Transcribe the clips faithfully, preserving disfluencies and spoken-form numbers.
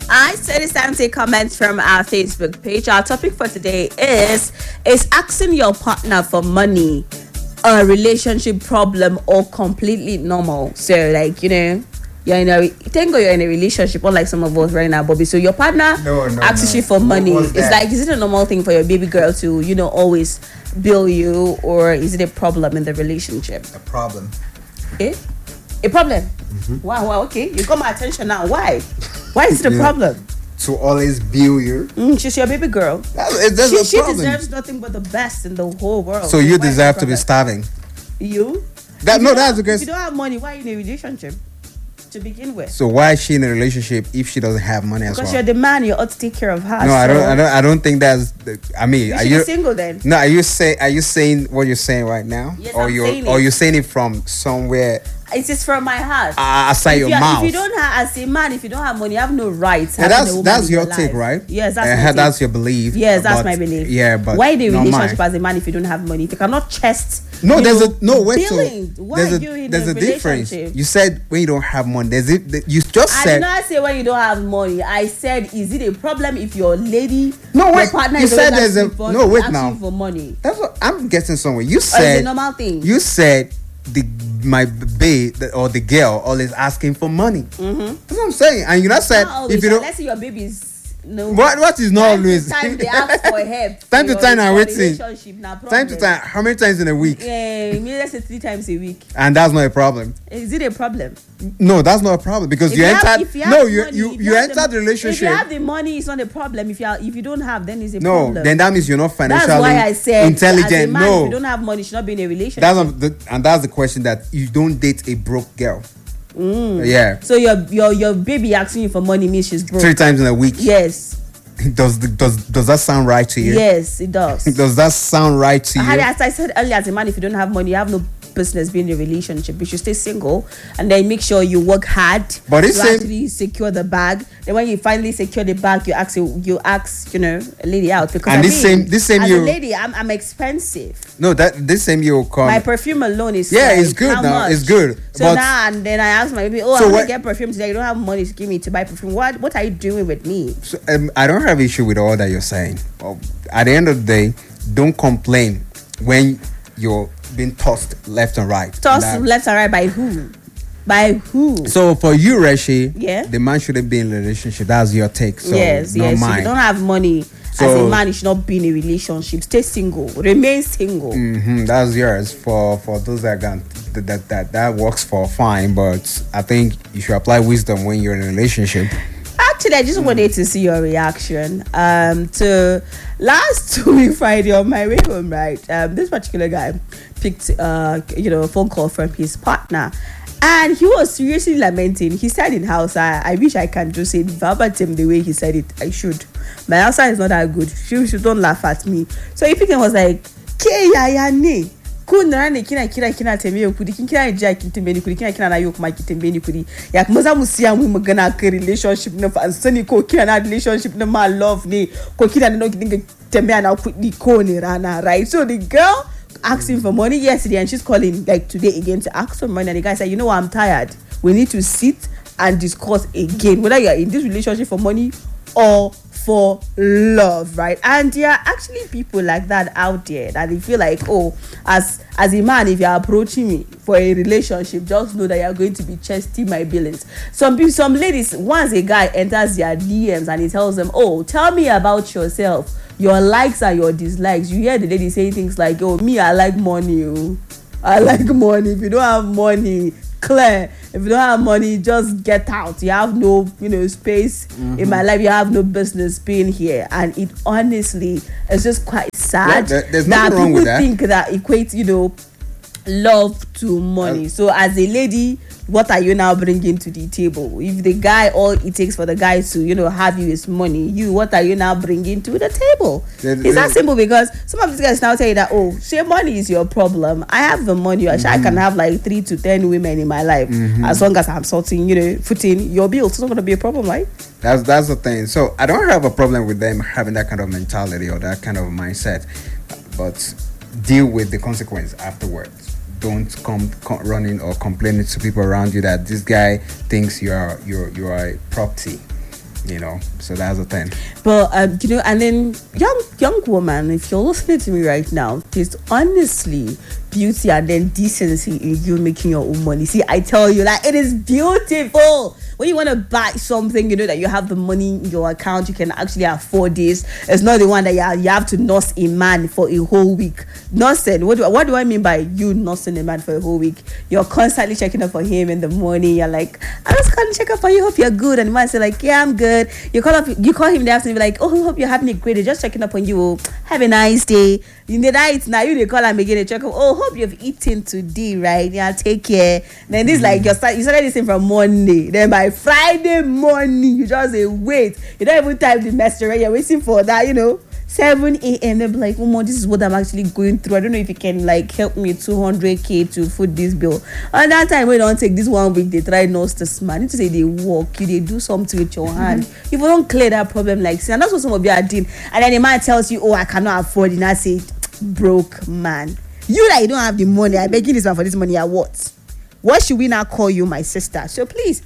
I said it's time to take comments from our Facebook page. Our topic for today is Is asking your partner for money a relationship problem or completely normal? So, like, you know, you're in a thank God you're in a relationship, unlike some of us right now, Bobby. So your partner no, no, asks no. you for money. It's like, is it a normal thing for your baby girl to, you know, always bill you, or is it a problem in the relationship? A problem. Okay, a problem. Mm-hmm. Wow, wow. Okay, you got my attention now. Why? Why is it a Yeah. problem? To always bill you. Mm, she's your baby girl. That, that's she a she problem. deserves nothing but the best in the whole world. So you why is deserve the to be problem? starving. You? That If no, you that's don't- because. If you don't have money, why are you in a relationship to begin with? So why is she in a relationship if she doesn't have money as Because well? you're the man, you ought to take care of her. No, I so don't. I don't. I don't think that's. The, I mean, You are should you be single then. No, are you say? Are you saying what you're saying right now, Yes, or I'm you're saying or it. you're saying it from somewhere It is from my heart. uh, outside if your you are- mouth? If you don't have, as a man, if you don't have money, you have no rights. Yeah, having a that's woman that's in your life. take, right? Yes, that's Uh, my take. that's your belief. Yes, that's but- my belief. Yeah, but why the not relationship mine. as a man if you don't have money? If you cannot chest, No, you there's know, a no wait. billing, So why there's are a you in there's a a difference. relationship? You said when you don't have money. There's it. You just I said did not say when you don't have money. I said, is it a problem if your lady, No, your wait, partner you is said always there's a- asking for, no, wait asking now. for money? that's what I'm getting somewhere. You Or is it said a normal thing? you said the my babe or the girl always asking for money. Mm-hmm. That's what I'm saying. And you not said Not always. if you don't. Let's say your baby is no. What what is not time always to time they ask for help. Time to for time your- and for waiting. relationship na time to problem. time? How many times in a week? Yeah, maybe let's say three times a week. And that's not a problem. Is it a problem? No, that's not a problem because If you, have- entered. if you have no, you money, you if you have entered the If relationship. you have the money, it's not a problem. If you are, if you don't have, then it's a No, problem. then that means you're not financially That's why I said intelligent. As a man, no, if you don't have money, you should not be in a relationship. that's not the, and that's the question that you don't date a broke girl. Mm. Yeah, So your your your baby asking you for money means she's broke. three times in a week. Yes, Does the- does does that sound right to you? yes, it does. Does that sound right to I- you? As I said earlier, as a man, if you don't have money, you have no business being in a relationship. You should stay single and then make sure you work hard But to it's same- actually secure the bag. Then when you finally secure the bag, you ask you ask you know a lady out because And I this mean, same- this same as you- a lady, I'm I'm expensive. No, that this same year will come. My perfume alone is Yeah, like, it's good how now, much? it's good, So but- now and then I ask my baby, oh, So I'm what- gonna get perfume today. You don't have money to give me to buy perfume. What what are you doing with me? So, um, I don't have issue with all that you're saying. Well, at the end of the day, don't complain when you're being tossed left and right. Toss That- left and right by who? By who? So for you, Reshi, Yeah. the man shouldn't be in a relationship. That's your take. So yes, not yes. If mine. you don't have money as So- a man, you should not be in a relationship. Stay single. Remain single. hmm that's yours. For for those that can, that, that that that works for fine. But I think you should apply wisdom when you're in a relationship. Actually, I just wanted to see your reaction um, to last week Friday on my way home. Right, um, this particular guy picked, uh, you know, a phone call from his partner, and he was seriously lamenting. He said in house, I, I wish I can just say it verbatim the way he said it. I should. My answer is not that good. She, she don't laugh at me. So he picked and was like, "Ke ya ya ne." Kuna ne kina kira kina tembeye kudi kin kira ja kin tembeye kudi kina kina na yo kuma kin tembeye kudi ya kuma za mu siya mu magana kan relationship na fa sani ko kina na relationship na ma love ne ko kina na ki dinga tembeye na kudi ko ne rana, right? So the girl asking for money yesterday and she's calling like today again to ask for money, and the guy said, you know what, I'm tired, we need to sit and discuss again whether you are in this relationship for money or for love, right? And there are actually people like that out there that they feel like, oh, as as a man, if you're approaching me for a relationship, just know that you're going to be chesting my billings. Some people, some ladies, once a guy enters their D Ms and he tells them, oh, tell me about yourself, your likes and your dislikes, you hear the lady saying things like, oh, me, I like money, oh. I like money. If you don't have money, clear. If you don't have money, just get out. You have no, you know, space mm-hmm. in my life. You have no business being here, and it honestly is just quite sad. Yeah, there, there's that nothing wrong people with that. think that equates, you know, love to money. Uh, so as a lady, what are you now bringing to the table? If the guy, all it takes for the guy to, you know, have you is money, you, what are you now bringing to the table? There, it's that simple, because some of these guys now tell you that, oh, say money is your problem. I have the money. Mm-hmm. I can have like three to ten women in my life. Mm-hmm. As long as I'm sorting, you know, footing your bills. It's not going to be a problem, right? That's, that's the thing. So I don't have a problem with them having that kind of mentality or that kind of mindset, but deal with the consequence afterwards. Don't come, come running or complaining to people around you that this guy thinks you are you're you are a property. you know. So that's the thing. But um, you know, and then young young woman, if you're listening to me right now, there's honestly beauty and then decency in you making your own money. See, I tell you, like, it is beautiful. When you want to buy something, you know that you have the money in your account, you can actually afford this. It's not the one that you have, you have to nurse a man for a whole week. Nursing, what do, I, what do I mean by you nursing a man for a whole week? You're constantly checking up for him in the morning. You're like, I just can't check up for you, hope you're good. And the man say like, yeah, I'm good. You call up, you call him in the afternoon, be like, oh, hope you're having a great day. Just checking up on you. Have a nice day. In the night, now you they call him again and check up. Oh, hope you've eaten today, right? Yeah, take care. Then this mm. like you start you started this thing from Monday. Then by Friday morning, you just say wait. You don't even type the message, right? You're waiting for that, you know. seven a.m. They'll be like, oh, mom, this is what I'm actually going through. I don't know if you can like help me two hundred k to foot this bill. And that time we don't take this one week, they try nurse this man. Need to say they walk, you they do something with your hand. Mm-hmm. If you don't clear that problem, like see, and that's what some of you are doing. And then the man tells you, oh, I cannot afford it. And I say, broke man. You that you don't have the money, I begging this man for this money. I what? What should we now call you, my sister? So please.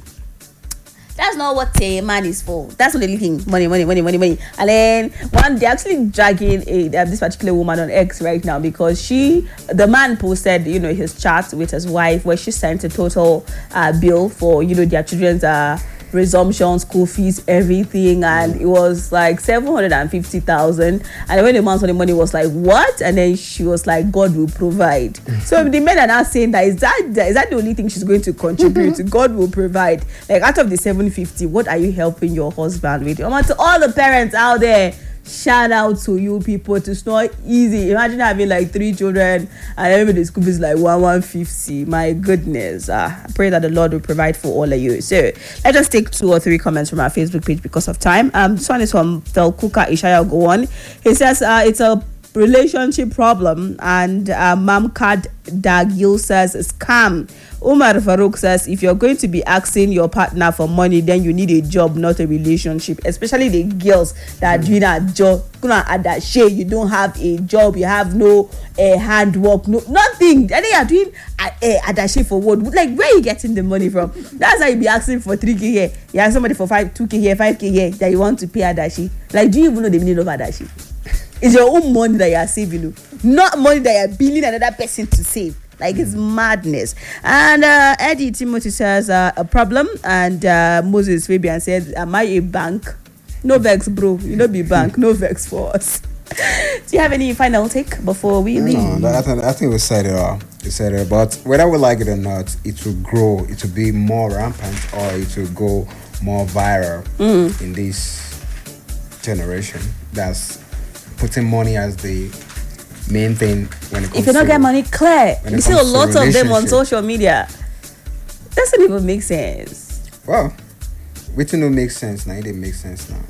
That's not what a man is for. That's not the thing. Money, money, money, money, money. And then one, they're actually dragging a, uh, this particular woman on X right now because she, the man posted, you know, his chat with his wife where she sent a total uh, bill for, you know, their children's uh, resumption, school fees, everything, and it was like seven hundred fifty thousand. And when the man saw the money, was like, what? And then she was like, God will provide. So the men are now saying that is that is that the only thing she's going to contribute to? God will provide. Like out of the seven fifty, what are you helping your husband with? Um, to all the parents out there, shout out to you people. It's not easy. Imagine having like three children and every the school fees like one one fifty. My goodness. Uh, I pray that the Lord will provide for all of you. So let's just take two or three comments from our Facebook page because of time. Um, this one is from Fel Kuka Ishaya Gowon. He says uh, it's a relationship problem, and uh, Mamkad Dagil says scam. Umar Farouk says if you're going to be asking your partner for money, then you need a job, not a relationship. Especially the girls that are doing a job, you don't have a job, you have no uh, handwork, no nothing. And then you're doing a adashi for what? Like where are you getting the money from? That's why you be asking for three k here. You ask somebody for five, two k here, five k here that you want to pay adashi. Like do you even know the meaning of adashi? It's your own money that you are saving, not money that you are billing another person to save. Like it's madness. And uh, Eddie Timothy says uh, a problem, and uh, Moses Fabian said, "Am I a bank? No vex, bro. You know, be bank. No vex for us." Do you have any final take before we leave? No, I think I think we said it all. We said it, but whether we like it or not, it will grow. It will be more rampant, or it will go more viral mm. in this generation. That's putting money as the main thing when it comes if you don't to, get money clear, you see a lot of them on social media. Doesn't even make sense. Well, waiting don't make sense now. It didn't make sense now.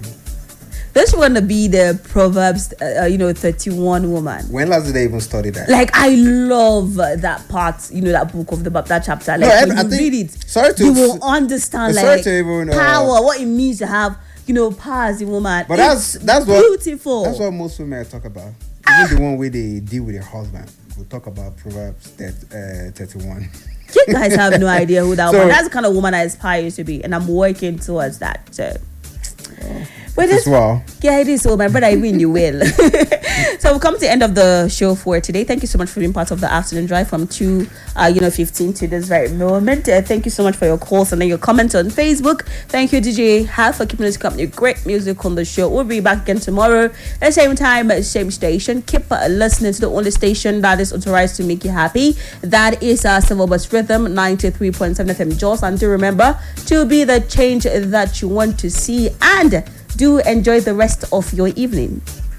This want to be the Proverbs, uh, you know, thirty-one woman. When last did they even study that? Like I love that part, you know, that book of the that chapter. Like no, when I, I you read it, sorry to, you will understand like even, uh, power, what it means to have, you know, power as a woman. But it's that's that's beautiful. What that's what most women talk about. Even the one where they deal with their husband. We'll talk about Proverbs thirty-one. You guys have no idea who that so, one. That's the kind of woman I aspire to be, and I'm working towards that. So, well, but this, well. Yeah, it is. So, my brother, I win, you will. So, we've come to the end of the show for today. Thank you so much for being part of the afternoon drive from two, uh, you know, fifteen to this very moment. Uh, thank you so much for your calls and then your comments on Facebook. Thank you, D J Half, for keeping us company. Great music on the show. We'll be back again tomorrow at the same time, same station. Keep uh, listening to the only station that is authorized to make you happy. That is uh, Civil Bus Rhythm ninety-three point seven F M Jos. And do remember to be the change that you want to see, and do enjoy the rest of your evening.